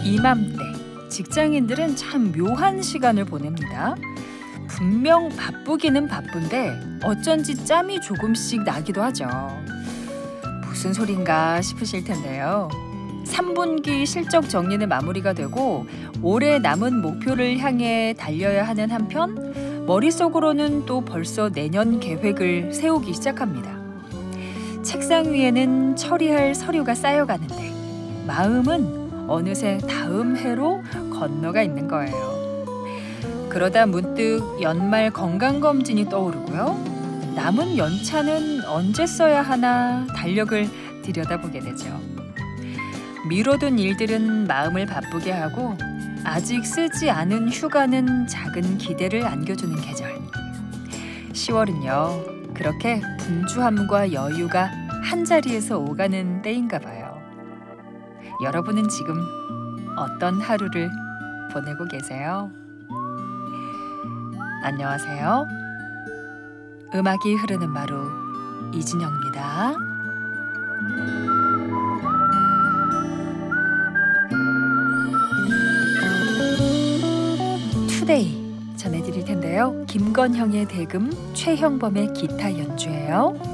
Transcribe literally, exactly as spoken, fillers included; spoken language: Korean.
이맘때 직장인들은 참 묘한 시간을 보냅니다. 분명 바쁘기는 바쁜데 어쩐지 짬이 조금씩 나기도 하죠. 무슨 소린가 싶으실 텐데요. 삼 분기 실적 정리는 마무리가 되고 올해 남은 목표를 향해 달려야 하는 한편 머릿속으로는 또 벌써 내년 계획을 세우기 시작합니다. 책상 위에는 처리할 서류가 쌓여가는데 마음은 어느새 다음 해로 건너가 있는 거예요. 그러다 문득 연말 건강검진이 떠오르고요. 남은 연차는 언제 써야 하나 달력을 들여다보게 되죠. 미뤄둔 일들은 마음을 바쁘게 하고 아직 쓰지 않은 휴가는 작은 기대를 안겨주는 계절. 시월은요, 그렇게 분주함과 여유가 한자리에서 오가는 때인가 봐요. 여러분은 지금 어떤 하루를 보내고 계세요? 안녕하세요. 음악이 흐르는 마루 이진영입니다. 투데이 전해드릴 텐데요. 김건형의 대금, 최형범의 기타 연주예요.